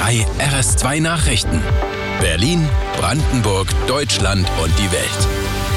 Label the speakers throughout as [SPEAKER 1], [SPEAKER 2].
[SPEAKER 1] 3 RS2 Nachrichten. Berlin, Brandenburg, Deutschland und die Welt.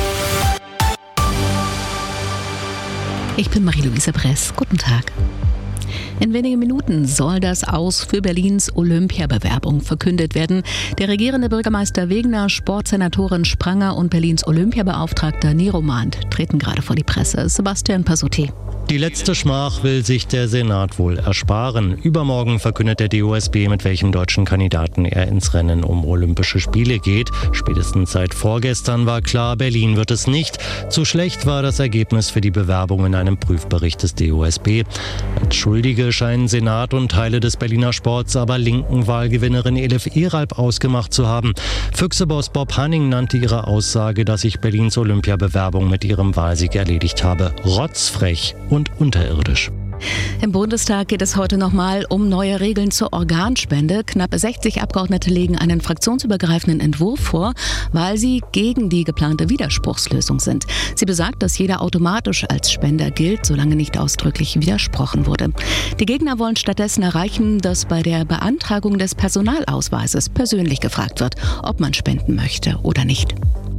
[SPEAKER 2] Ich bin Marie-Louise Bress. Guten Tag. In wenigen Minuten soll das Aus für Berlins Olympiabewerbung verkündet werden. Der regierende Bürgermeister Wegner, Sportsenatorin Spranger und Berlins Olympiabeauftragter Niromand treten gerade vor die Presse. Sebastian Pasuti.
[SPEAKER 3] Die letzte Schmach will sich der Senat wohl ersparen. Übermorgen verkündet der DOSB, mit welchem deutschen Kandidaten er ins Rennen um Olympische Spiele geht. Spätestens seit vorgestern war klar, Berlin wird es nicht. Zu schlecht war das Ergebnis für die Bewerbung in einem Prüfbericht des DOSB. Als Schuldige scheinen Senat und Teile des Berliner Sports aber linken Wahlgewinnerin Elif Eralp ausgemacht zu haben. Füchseboss Bob Hanning nannte ihre Aussage, dass sich Berlins Olympiabewerbung mit ihrem Wahlsieg erledigt habe, rotzfrech und unterirdisch.
[SPEAKER 2] Im Bundestag geht es heute nochmal um neue Regeln zur Organspende. Knapp 60 Abgeordnete legen einen fraktionsübergreifenden Entwurf vor, weil sie gegen die geplante Widerspruchslösung sind. Sie besagt, dass jeder automatisch als Spender gilt, solange nicht ausdrücklich widersprochen wurde. Die Gegner wollen stattdessen erreichen, dass bei der Beantragung des Personalausweises persönlich gefragt wird, ob man spenden möchte oder nicht.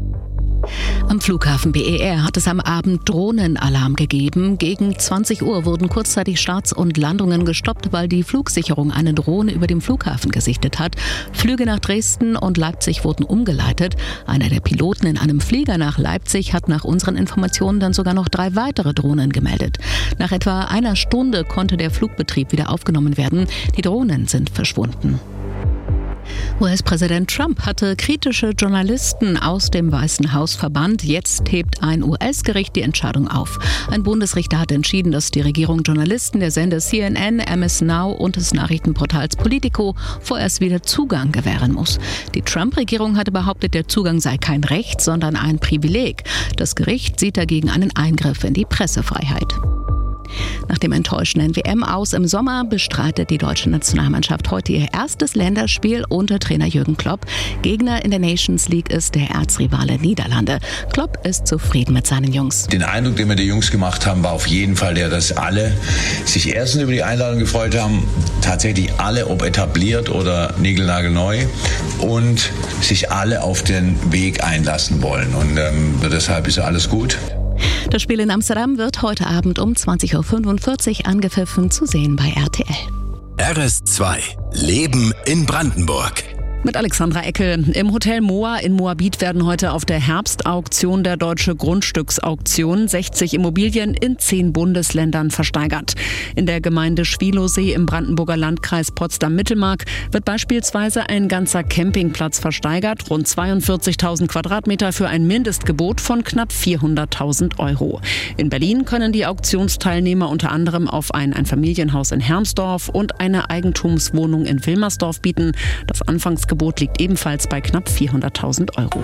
[SPEAKER 2] Am Flughafen BER hat es am Abend Drohnenalarm gegeben. Gegen 20 Uhr wurden kurzzeitig Starts und Landungen gestoppt, weil die Flugsicherung eine Drohne über dem Flughafen gesichtet hat. Flüge nach Dresden und Leipzig wurden umgeleitet. Einer der Piloten in einem Flieger nach Leipzig hat nach unseren Informationen dann sogar noch 3 weitere Drohnen gemeldet. Nach etwa einer Stunde konnte der Flugbetrieb wieder aufgenommen werden. Die Drohnen sind verschwunden. US-Präsident Trump hatte kritische Journalisten aus dem Weißen Haus verbannt. Jetzt hebt ein US-Gericht die Entscheidung auf. Ein Bundesrichter hat entschieden, dass die Regierung Journalisten der Sender CNN, MS Now und des Nachrichtenportals Politico vorerst wieder Zugang gewähren muss. Die Trump-Regierung hatte behauptet, der Zugang sei kein Recht, sondern ein Privileg. Das Gericht sieht dagegen einen Eingriff in die Pressefreiheit. Nach dem enttäuschenden WM-Aus im Sommer bestreitet die deutsche Nationalmannschaft heute ihr erstes Länderspiel unter Trainer Jürgen Klopp. Gegner in der Nations League ist der Erzrivale Niederlande. Klopp ist zufrieden mit seinen Jungs.
[SPEAKER 4] Den Eindruck, den wir die Jungs gemacht haben, war auf jeden Fall der, dass alle sich erstens über die Einladung gefreut haben, tatsächlich alle, ob etabliert oder niegelnagelneu, und sich alle auf den Weg einlassen wollen. Und deshalb ist alles gut.
[SPEAKER 2] Das Spiel in Amsterdam wird heute Abend um 20.45 Uhr angepfiffen, zu sehen bei RTL.
[SPEAKER 1] RS2 Leben in Brandenburg.
[SPEAKER 5] Mit Alexandra Eckel. Im Hotel Moa in Moabit werden heute auf der Herbstauktion der Deutsche Grundstücksauktion 60 Immobilien in 10 Bundesländern versteigert. In der Gemeinde Schwielowsee im Brandenburger Landkreis Potsdam-Mittelmark wird beispielsweise ein ganzer Campingplatz versteigert, rund 42.000 Quadratmeter für ein Mindestgebot von knapp 400.000 Euro. In Berlin können die Auktionsteilnehmer unter anderem auf ein Einfamilienhaus in Hermsdorf und eine Eigentumswohnung in Wilmersdorf bieten. Das Anfangsgebot liegt ebenfalls bei knapp 400.000 Euro.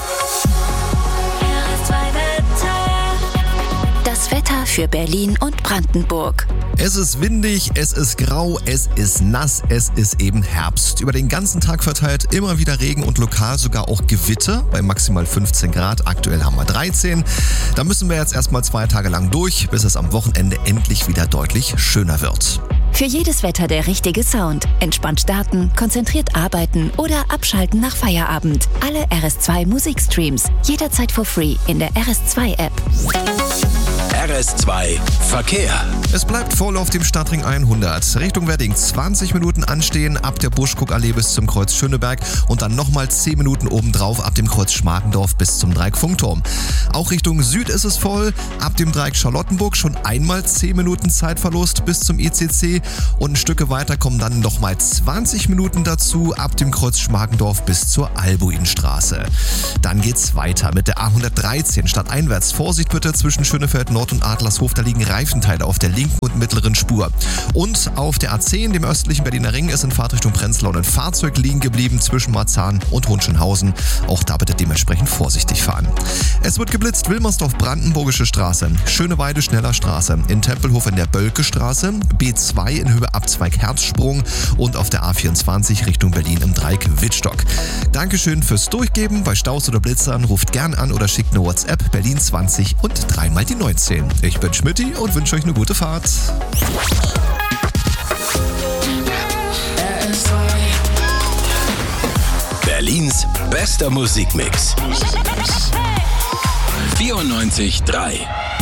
[SPEAKER 6] Das Wetter für Berlin und Brandenburg.
[SPEAKER 7] Es ist windig, es ist grau, es ist nass, es ist eben Herbst. Über den ganzen Tag verteilt immer wieder Regen und lokal sogar auch Gewitter bei maximal 15 Grad. Aktuell haben wir 13. Da müssen wir jetzt erstmal 2 Tage lang durch, bis es am Wochenende endlich wieder deutlich schöner wird.
[SPEAKER 6] Für jedes Wetter der richtige Sound. Entspannt starten, konzentriert arbeiten oder abschalten nach Feierabend. Alle RS2 Musikstreams jederzeit for free in der RS2 App.
[SPEAKER 1] RS2 Verkehr.
[SPEAKER 7] Es bleibt voll auf dem Stadtring 100. Richtung Wedding 20 Minuten anstehen, ab der Buschkuckallee bis zum Kreuz Schöneberg und dann nochmal 10 Minuten obendrauf ab dem Kreuz Schmargendorf bis zum Dreieck Funkturm. Auch Richtung Süd ist es voll, ab dem Dreieck Charlottenburg schon einmal 10 Minuten Zeitverlust bis zum ICC und ein Stück weiter kommen dann nochmal 20 Minuten dazu, ab dem Kreuz Schmargendorf bis zur Albuinstraße. Dann geht's weiter mit der A113 stadteinwärts. Vorsicht bitte zwischen Schönefeld Nord und Adlershof, da liegen Reifenteile auf der linken und mittleren Spur. Und auf der A10, dem östlichen Berliner Ring, ist in Fahrtrichtung Prenzlau ein Fahrzeug liegen geblieben zwischen Marzahn und Hohenschönhausen. Auch da bitte dementsprechend vorsichtig fahren. Es wird geblitzt, Wilmersdorf Brandenburgische Straße, Schöneweide Schneller Straße, in Tempelhof in der Bölke Straße, B2 in Höhe Abzweig Herzsprung und auf der A24 Richtung Berlin im Dreieck Wittstock. Dankeschön fürs Durchgeben. Bei Staus oder Blitzern ruft gern an oder schickt eine WhatsApp Berlin 20 und 3 mal die 19. Ich bin Schmitty und wünsche euch eine gute Fahrt.
[SPEAKER 8] RS2
[SPEAKER 1] Berlins bester Musikmix. 94.3